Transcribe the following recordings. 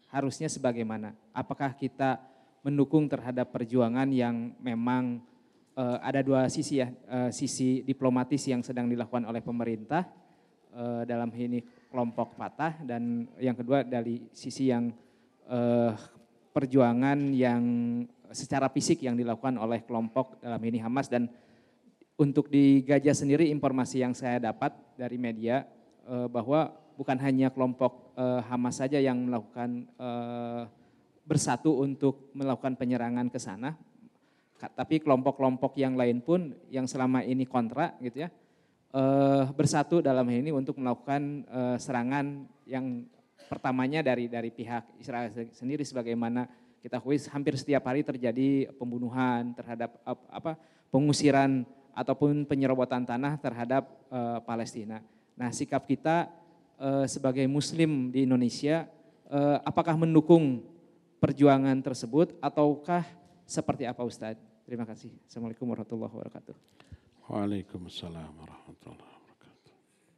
harusnya sebagaimana? Apakah kita mendukung terhadap perjuangan yang memang ada dua sisi ya, sisi diplomatis yang sedang dilakukan oleh pemerintah dalam ini kelompok Fatah, dan yang kedua dari sisi yang perjuangan yang secara fisik yang dilakukan oleh kelompok dalam ini Hamas. Dan untuk di Gaza sendiri informasi yang saya dapat dari media bahwa bukan hanya kelompok Hamas saja yang melakukan bersatu untuk melakukan penyerangan ke sana, tapi kelompok-kelompok yang lain pun yang selama ini kontra gitu ya, bersatu dalam hal ini untuk melakukan serangan yang pertamanya dari pihak Israel sendiri. Sebagaimana kita ketahui hampir setiap hari terjadi pembunuhan terhadap pengusiran ataupun penyerobotan tanah terhadap Palestina. Nah, sikap kita sebagai Muslim di Indonesia, apakah mendukung perjuangan tersebut ataukah seperti apa Ustadz? Terima kasih. Assalamualaikum warahmatullahi wabarakatuh. Waalaikumsalam warahmatullahi wabarakatuh.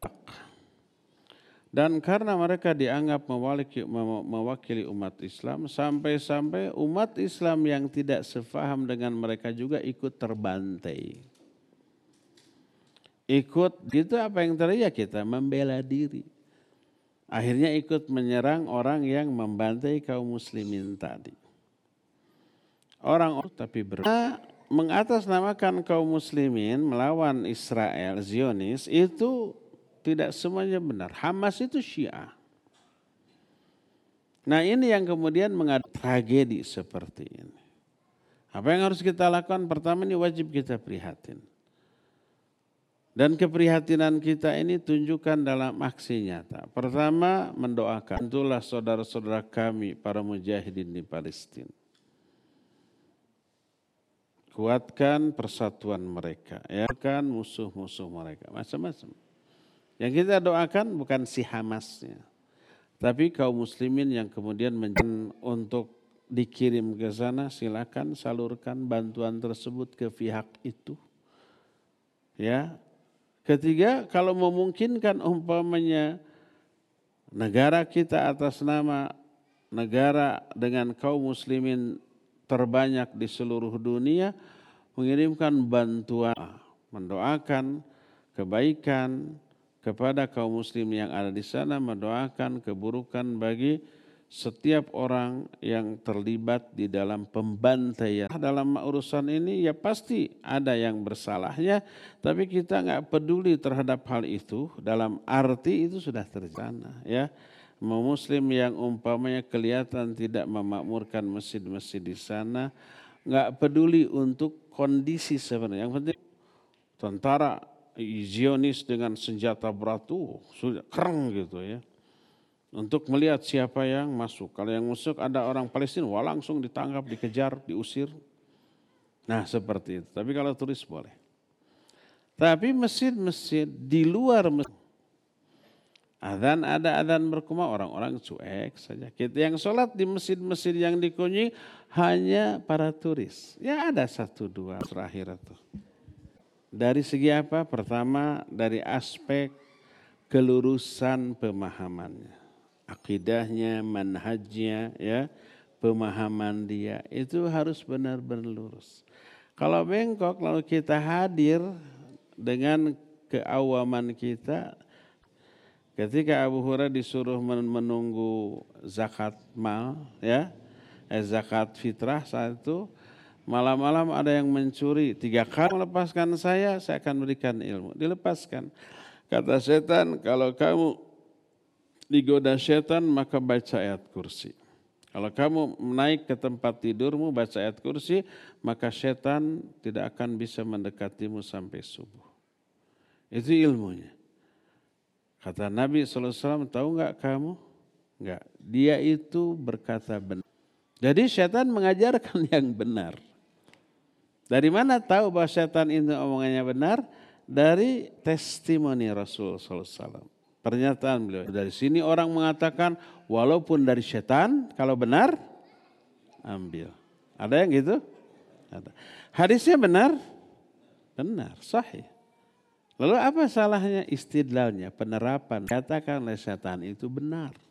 Dan karena mereka dianggap mewakili umat Islam, sampai-sampai umat Islam yang tidak sefaham dengan mereka juga ikut terbantai. Ikut gitu, apa yang terjadi? Kita membela diri. Akhirnya ikut menyerang orang yang membantai kaum muslimin tadi. Orang tapi mengatasnamakan kaum muslimin melawan Israel, Zionis, itu tidak semuanya benar. Hamas itu Syiah. Nah, ini yang kemudian mengadakan tragedi seperti ini. Apa yang harus kita lakukan? Pertama, ini wajib kita prihatin. Dan keprihatinan kita ini tunjukkan dalam aksi nyata. Pertama, mendoakan. Itulah saudara-saudara kami, para mujahidin di Palestina. Kuatkan persatuan mereka, ya kan, musuh-musuh mereka, macam-macam. Yang kita doakan bukan si Hamasnya, tapi kaum muslimin yang kemudian untuk dikirim ke sana, silakan salurkan bantuan tersebut ke pihak itu. Ya. Ketiga, kalau memungkinkan umpamanya negara kita atas nama negara dengan kaum muslimin terbanyak di seluruh dunia, mengirimkan bantuan, mendoakan kebaikan kepada kaum muslim yang ada di sana, mendoakan keburukan bagi setiap orang yang terlibat di dalam pembantaian. Dalam urusan ini ya pasti ada yang bersalahnya, tapi kita nggak peduli terhadap hal itu, dalam arti itu sudah terjadi ya. Muslim yang umpamanya kelihatan tidak memakmurkan masjid-masjid di sana, nggak peduli untuk kondisi sebenarnya. Yang penting tentara Zionis dengan senjata berat sudah keren gitu ya. Untuk melihat siapa yang masuk. Kalau yang masuk ada orang Palestina, wah langsung ditangkap, dikejar, diusir. Nah seperti itu. Tapi kalau turis boleh. Tapi masjid-masjid di luar masjid, ada adzan berkumandang, orang-orang cuek saja. Kita yang sholat di masjid-masjid yang dikunjungi hanya para turis. Ya ada satu dua terakhir itu. Dari segi apa? Pertama dari aspek kelurusan pemahamannya, akidahnya, manhajnya, ya, pemahaman dia itu harus benar-benar lurus. Kalau bengkok lalu kita hadir dengan keawaman kita. Ketika Abu Hurairah disuruh menunggu zakat mal, ya, zakat fitrah saat itu, malam-malam ada yang mencuri. 3 kali melepaskan saya akan berikan ilmu. Dilepaskan. Kata setan, kalau kamu digoda setan maka baca ayat kursi. Kalau kamu naik ke tempat tidurmu baca ayat kursi, maka setan tidak akan bisa mendekatimu sampai subuh. Itu ilmunya. Kata Nabi SAW, tahu nggak kamu? Nggak. Dia itu berkata benar. Jadi setan mengajarkan yang benar. Dari mana tahu bahwa setan itu omongannya benar? Dari testimoni Rasul SAW. Pernyataan beliau. Dari sini orang mengatakan, walaupun dari setan, kalau benar, ambil. Ada yang gitu? Ada. Hadisnya benar? Benar, sahih. Lalu apa salahnya istidlalnya, penerapan, katakan oleh setan itu benar.